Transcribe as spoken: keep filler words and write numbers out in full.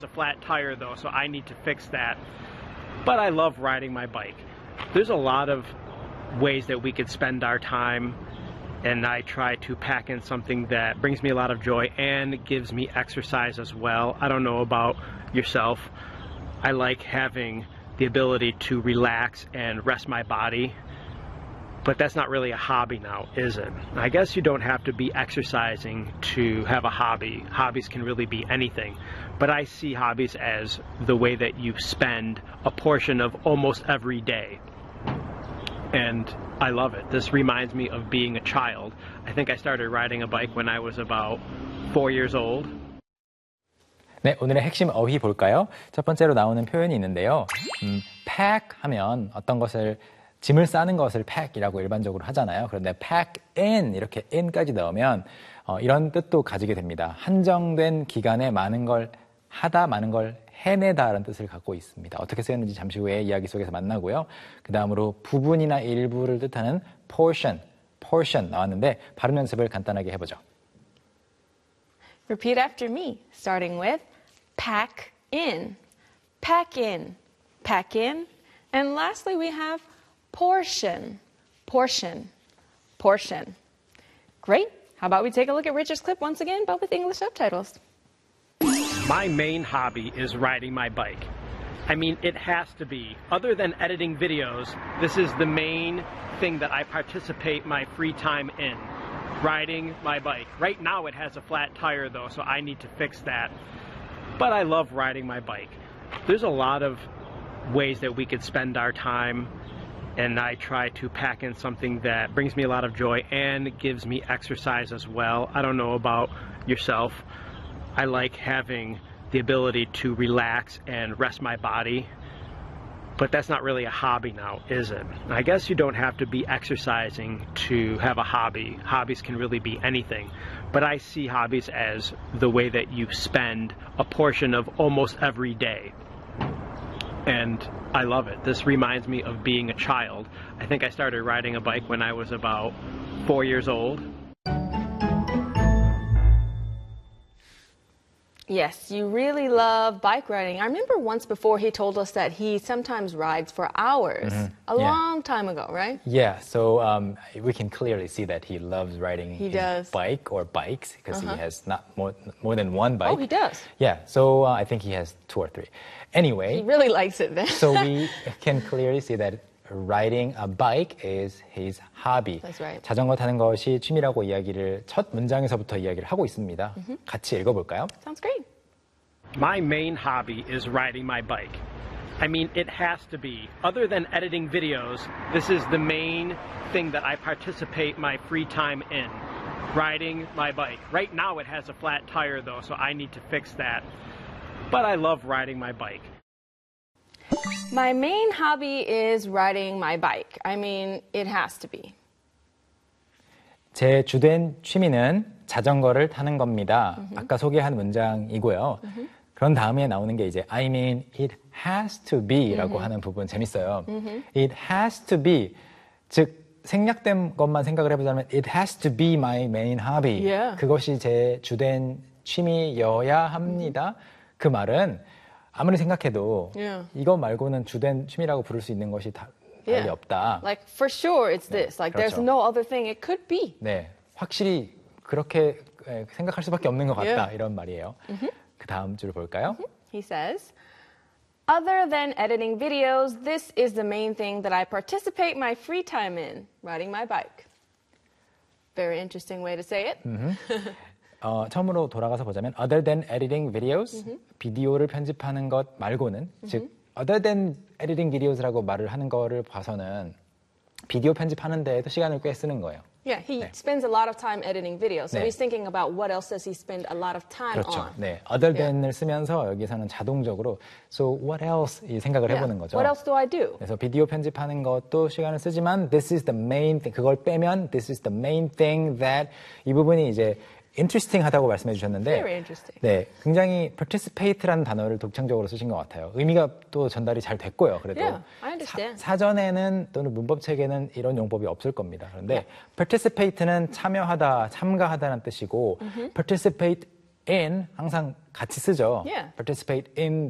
a flat tire though, so I need to fix that. But I love riding my bike. There's a lot of ways that we could spend our time, and I try to pack in something that brings me a lot of joy and gives me exercise as well. I don't know about yourself. I like having the ability to relax and rest my body. But that's not really a hobby now, is it? I guess you don't have to be exercising to have a hobby. Hobbies can really be anything. But I see hobbies as the way that you spend a portion of almost every day. And I love it. This reminds me of being a child. I think I started riding a bike when I was about four years old. 네, 오늘의 핵심 어휘 볼까요? 첫 번째로 나오는 표현이 있는데요. 음, pack 하면 어떤 것을 짐을 싸는 것을 pack이라고 일반적으로 하잖아요. 그런데 pack in 이렇게 in까지 넣으면 어, 이런 뜻도 가지게 됩니다. 한정된 기간에 많은 걸 하다, 많은 걸 해내다라는 뜻을 갖고 있습니다. 어떻게 쓰였는지 잠시 후에 이야기 속에서 만나고요. 그 다음으로 부분이나 일부를 뜻하는 portion, portion 나왔는데 발음 연습을 간단하게 해보죠. Repeat after me, starting with pack in, pack in, pack in, and lastly we have portion, portion, portion. Great. How about we take a look at Richard's clip once again, but with English subtitles. My main hobby is riding my bike. I mean, it has to be. Other than editing videos, this is the main thing that I participate my free time in. Riding my bike. Right now it has a flat tire though, so I need to fix that. But I love riding my bike. There's a lot of ways that we could spend our time, and I try to pack in something that brings me a lot of joy and gives me exercise as well. I don't know about yourself. I like having the ability to relax and rest my body. But that's not really a hobby now, is it? I guess you don't have to be exercising to have a hobby. Hobbies can really be anything. But I see hobbies as the way that you spend a portion of almost every day. And I love it. This reminds me of being a child. I think I started riding a bike when I was about four years old. Yes, you really love bike riding. I remember once before he told us that he sometimes rides for hours. Mm-hmm. A yeah. long time ago, right? Yeah, so um, we can clearly see that he loves riding he his does. bike or bikes because uh-huh. he has not more, more than one bike. Oh, he does? Yeah, so uh, I think he has two or three. Anyway. He really likes it then. So we can clearly see that riding a bike is his hobby. That's right. 자전거 타는 것이 취미라고 이야기를 첫 문장에서부터 이야기를 하고 있습니다. Mm-hmm. 같이 읽어볼까요? Sounds great. My main hobby is riding my bike. I mean, it has to be. Other than editing videos, this is the main thing that I participate my free time in. Riding my bike. Right now it has a flat tire though, so I need to fix that. But I love riding my bike. My main hobby is riding my bike. I mean, it has to be. 제 주된 취미는 자전거를 타는 겁니다. Mm-hmm. 아까 소개한 문장이고요. Mm-hmm. 그런 다음에 나오는 게 이제 I mean it has to be라고 mm-hmm. 하는 부분 재밌어요. Mm-hmm. It has to be, 즉 생략된 것만 생각을 해보자면 it has to be my main hobby. Yeah. 그것이 제 주된 취미여야 합니다. Mm-hmm. 그 말은 아무리 생각해도 yeah. 이거 말고는 주된 취미라고 부를 수 있는 것이 다 달리 yeah. 없다. Like for sure it's 네, this. Like 그렇죠. there's no other thing it could be. 네, 확실히 그렇게 생각할 수밖에 없는 것 같다. Yeah. 이런 말이에요. Mm-hmm. 그 다음 줄 볼까요? Mm-hmm. He says, other than editing videos, this is the main thing that I participate my free time in, riding my bike. Very interesting way to say it. Mm-hmm. 어, 처음으로 돌아가서 보자면 other than editing videos, mm-hmm. 비디오를 편집하는 것 말고는, mm-hmm. 즉 other than editing videos라고 말을 하는 거를 봐서는 비디오 편집하는 데에도 시간을 꽤 쓰는 거예요. Yeah, he 네. spends a lot of time editing videos. So 네. he's thinking about what else does he spend a lot of time 그렇죠. on. 네, other than을 yeah. 쓰면서 여기서는 자동적으로 so what else 이 생각을 yeah. 해보는 거죠. What else do I do? 그래서 비디오 편집하는 것도 시간을 쓰지만 this is the main thing. 그걸 빼면 this is the main thing that 이 부분이 이제 interesting 하다고 말씀해 주셨는데 Very interesting. 네, 굉장히 participate라는 단어를 독창적으로 쓰신 것 같아요. 의미가 또 전달이 잘 됐고요. 그래도 Yeah, I understand. 사, 사전에는 또는 문법 책에는 이런 용법이 없을 겁니다. 그런데 Yeah. participate는 참여하다, 참가하다는 뜻이고 Mm-hmm. participate in 항상 같이 쓰죠. Yeah. participate in